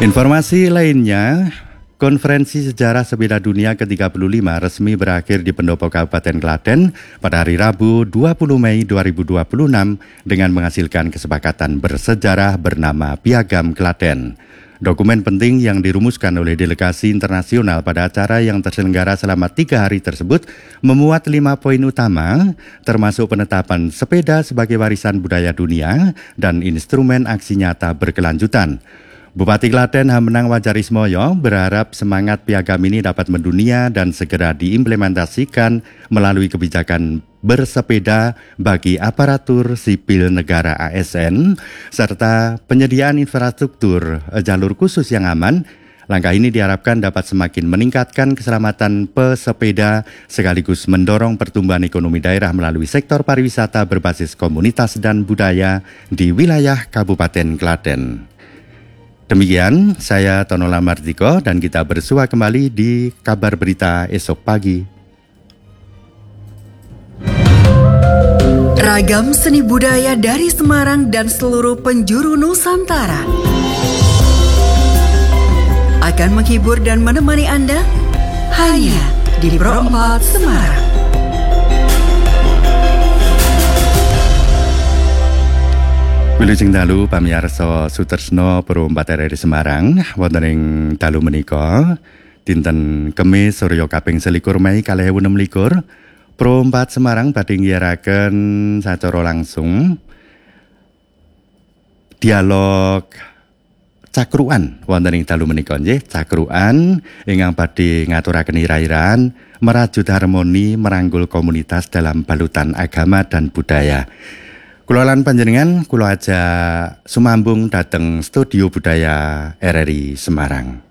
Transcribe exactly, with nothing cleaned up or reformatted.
Informasi lainnya, Konferensi Sejarah Sepeda Dunia ke tiga puluh lima resmi berakhir di Pendopo Kabupaten Klaten pada hari Rabu dua puluh Mei dua ribu dua puluh enam dengan menghasilkan kesepakatan bersejarah bernama Piagam Klaten. Dokumen penting yang dirumuskan oleh delegasi internasional pada acara yang terselenggara selama tiga hari tersebut memuat lima poin utama, termasuk penetapan sepeda sebagai warisan budaya dunia dan instrumen aksi nyata berkelanjutan. Bupati Klaten Hamenang Wajarismoyo berharap semangat piagam ini dapat mendunia dan segera diimplementasikan melalui kebijakan bersepeda bagi aparatur sipil negara A S N serta penyediaan infrastruktur jalur khusus yang aman. Langkah ini diharapkan dapat semakin meningkatkan keselamatan pesepeda sekaligus mendorong pertumbuhan ekonomi daerah melalui sektor pariwisata berbasis komunitas dan budaya di wilayah Kabupaten Klaten. Demikian, saya Tono Lamardiko dan kita bersua kembali di Kabar Berita Esok Pagi. Ragam seni budaya dari Semarang dan seluruh penjuru Nusantara akan menghibur dan menemani Anda hanya di Pro empat Semarang. Wilujeng dalu pamiyarsa Sutresno Pro empat R R I Semarang wonten ing dalu menika dinten Kemis Surya kaping selikur Mei kalih ewu enem likur Pro empat Semarang badhe nggiyaraken sacara langsung dialog cakruan wonten ing dalu menika nggih cakruan ingkang badhe ngaturaken ira-iraan merajut harmoni meranggul komunitas dalam balutan agama dan budaya. Kula lan panjenengan kula ajak sumambung dhateng Studio Budaya R R I Semarang.